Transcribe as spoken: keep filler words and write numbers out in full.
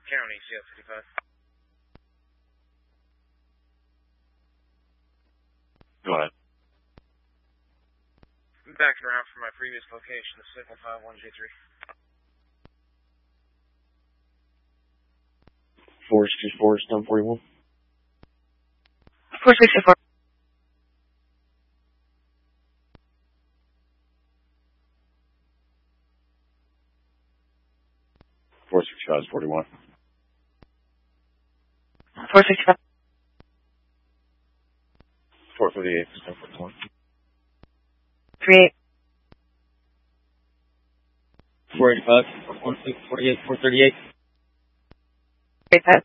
County, C L fifty-five. Go ahead. I'm backing around from my previous location, the signal five one G three. four sixty-four, Stone forty-one. four sixty-four. four sixty-five is forty-one. four sixty-five. four thirty-eight, Stone forty-one. three eight. four eighty-five, four forty-eight, four thirty-eight. eight five.